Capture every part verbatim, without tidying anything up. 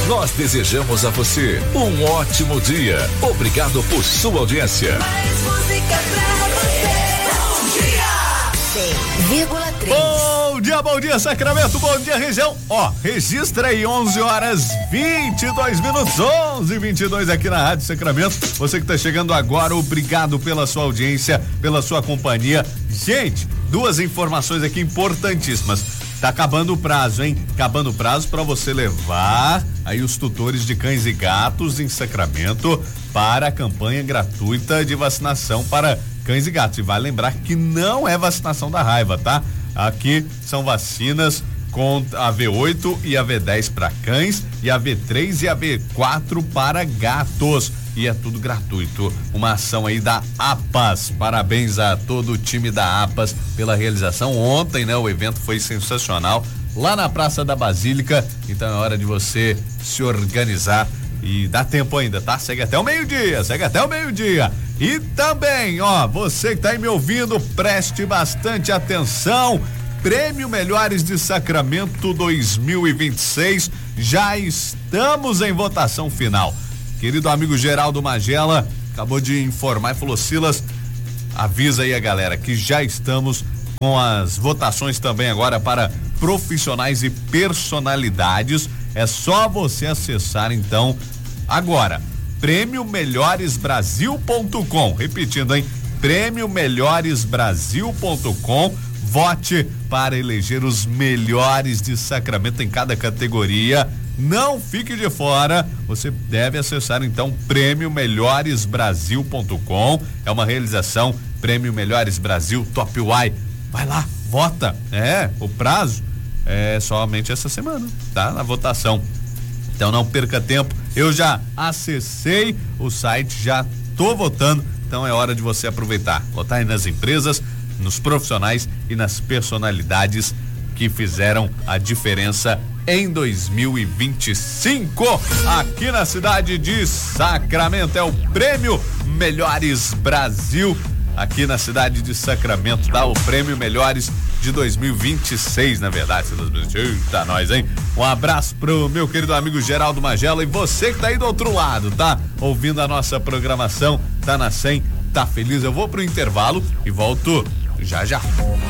Nós desejamos a você um ótimo dia. Obrigado por sua audiência. Mais música pra você. Bom dia. cem vírgula três. Bom dia, bom dia, Sacramento, bom dia, região. Ó, registra aí onze horas vinte e dois minutos, onze e vinte e dois aqui na Rádio Sacramento. Você que tá chegando agora, obrigado pela sua audiência, pela sua companhia. Gente, duas informações aqui importantíssimas. Tá acabando o prazo, hein? Acabando o prazo para você levar aí os tutores de cães e gatos em Sacramento para a campanha gratuita de vacinação para cães e gatos. E vai lembrar que não é vacinação da raiva, tá? Aqui são vacinas contra a V oito e a V dez para cães e a V três e a V quatro para gatos. E é tudo gratuito. Uma ação aí da APAS. Parabéns a todo o time da APAS pela realização. Ontem, né? O evento foi sensacional lá na Praça da Basílica. Então é hora de você se organizar e dá tempo ainda, tá? Segue até o meio-dia, segue até o meio-dia. E também, ó, você que tá aí me ouvindo, preste bastante atenção. Prêmio Melhores de Sacramento dois mil e vinte e seis. Já estamos em votação final. Querido amigo Geraldo Magela acabou de informar e falou: Silas, avisa aí a galera que já estamos com as votações também agora para profissionais e personalidades. É só você acessar então agora prêmio melhores brasil ponto com. Repetindo, hein? prêmio melhores brasil ponto com. Vote para eleger os melhores de Sacramento em cada categoria. Não fique de fora, você deve acessar então prêmio melhores brasil ponto com. É uma realização Prêmio Melhores Brasil Top Y. Vai lá, vota. É, o prazo é somente essa semana, tá? Na votação. Então não perca tempo. Eu já acessei o site, já tô votando, então é hora de você aproveitar. Votar aí nas empresas, nos profissionais e nas personalidades que fizeram a diferença em dois mil e vinte e cinco, aqui na cidade de Sacramento. É o Prêmio Melhores Brasil, aqui na cidade de Sacramento, tá? O Prêmio Melhores de dois mil e vinte e seis, na verdade. Eita, nós, hein? Um abraço pro meu querido amigo Geraldo Magela e você que tá aí do outro lado, tá? Ouvindo a nossa programação, tá na cem, tá feliz? Eu vou pro intervalo e volto já já.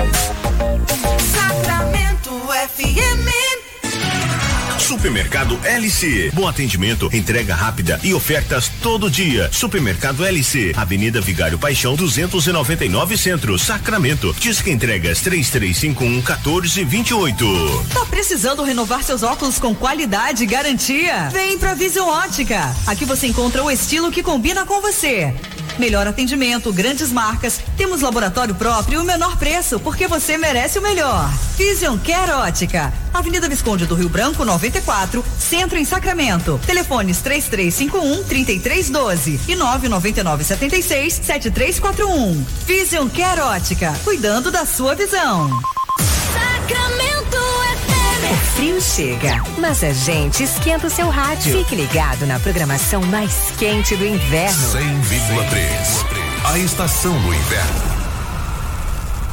Sacramento F M. Supermercado L C. Bom atendimento, entrega rápida e ofertas todo dia. Supermercado L C, Avenida Vigário Paixão duzentos e noventa e nove Centro, Sacramento. Disque entregas três três cinco um, um quatro dois oito. Tá precisando renovar seus óculos com qualidade e garantia? Vem pra Vision Ótica. Aqui você encontra o estilo que combina com você. Melhor atendimento, grandes marcas, temos laboratório próprio e o menor preço, porque você merece o melhor. Vision Care Ótica, Avenida Visconde do Rio Branco, noventa e quatro, Centro em Sacramento. Telefones três três cinco um, três três um dois e nove nove nove sete seis, sete três quatro um. Vision Care Ótica, cuidando da sua visão. Sacramento F M. O frio chega, mas a gente esquenta o seu rádio. Fique ligado na programação mais quente do inverno. cem vírgula três. A estação do inverno.